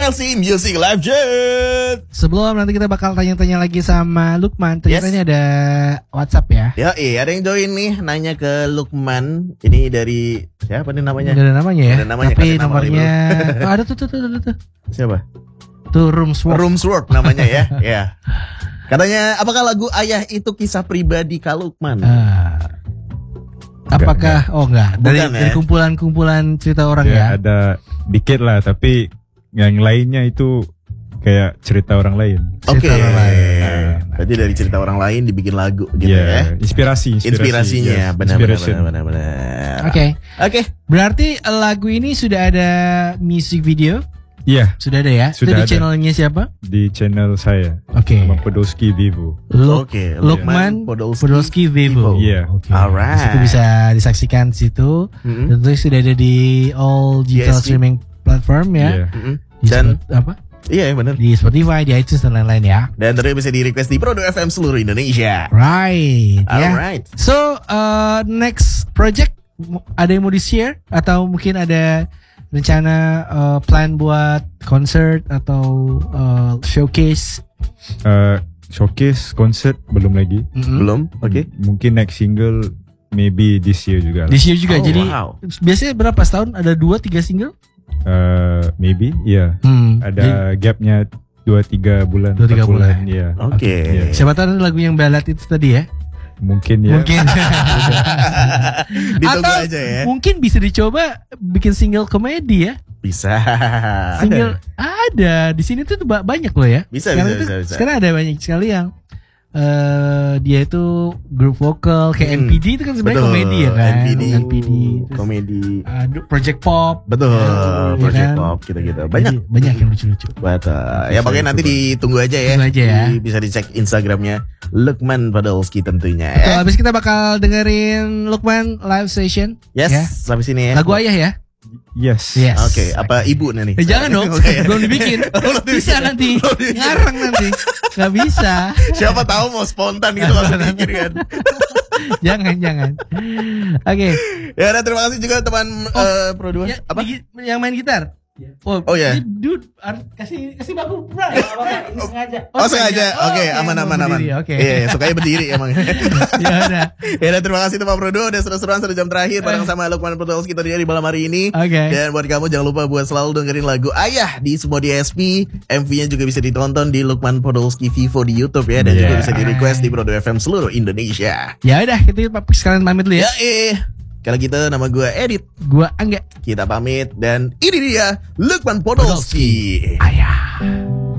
LC Music Live Jet. Sebelum nanti kita bakal tanya-tanya lagi sama Lukman. Ternyata ini ada WhatsApp ya. Ya, ada yang join nih nanya ke Lukman. Ini dari siapa nih namanya? Gak ada namanya ya. Ada namanya, tapi nama nomornya ada tuh. Siapa? Tuh Roomswork namanya ya. Ya. Katanya apakah lagu Ayah itu kisah pribadi Kak Lukman? Apakah enggak dari kumpulan cerita orang ya? Ada dikit lah, tapi yang lainnya itu kayak cerita orang lain. Oke. Berarti dari cerita orang lain dibikin lagu gitu ya. Inspirasinya benar. Oke. Berarti lagu ini sudah ada music video? Iya. Sudah ada ya? Sudah itu di channelnya siapa? Di channel saya. Oke. Sama Podolski Vivo. Lukman Podolski Vivo. Iya. Alright. Itu bisa disaksikan di situ. Tentu sudah ada di all digital streaming platform ya. Dan apa? Iya benar. Di Spotify, di iTunes dan lain-lain ya. Dan terus bisa di request di Prodo FM seluruh Indonesia. Right. Alright. So next project ada yang mau di share atau mungkin ada rencana plan buat concert atau showcase? Showcase, concert belum lagi. Belum. Oke. Mungkin next single maybe this year juga. This year juga. Jadi biasanya berapa setahun ada 2-3 single? Maybe iya. Ada gapnya 2-3 bulan. 2-3 bulan. Iya. Oke. Siapa tahu lagu yang ballad itu tadi ya? Mungkin ya. Ditunggu atau aja ya. mungkin bisa dicoba bikin single komedi ya. Bisa. Single ada di sini tuh banyak loh ya. Bisa. Sekarang ada banyak sekali yang dia itu grup vokal kayak NPD itu kan sebenarnya komedi ya kan. NPD komedi. Project Pop. Betul. Project kan? Pop gitu-gitu. Banyak yang lucu-lucu. Betul. Ya pokoknya nanti ditunggu aja ya. Bisa dicek Instagramnya Lukman Podolski tentunya. Betul, habis kita bakal dengerin Lukman live session. Yes. Ya. Sampai sini ya. Lagu Ayah ya. Yes. Oke. Apa ibu nih? Jangan dong. Belum dibikin. Bisa nanti. Ngarang nanti. Gak bisa. Siapa tahu mau spontan gitu langsung bikin kan. Jangan. Oke. Ya udah, terima kasih juga teman Pro2. Apa? Yang main gitar. Oh ya. Dude, kasih baku sengaja. Sengaja. Oke, aman. Iya, sukanya berdiri emang. Ya udah, terima kasih teman Pro2 udah seru-seruan 1 jam terakhir bareng sama Lukman Podolski kita di malam hari ini. Dan buat kamu jangan lupa buat selalu dengerin lagu Ayah di semua DSP. MV-nya juga bisa ditonton di Lukman Podolski Vivo di YouTube ya, dan juga bisa di request di Prodo FM seluruh Indonesia. Ya udah, kita sekalian pamit dulu ya. Kalau kita nama gue Edit, gue Angga. Kita pamit dan ini dia Lukman Podolski. Ayah.